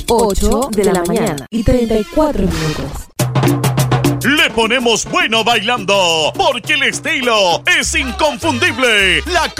8 de la mañana y 34 minutos. Le ponemos bueno bailando, porque el estilo es inconfundible. La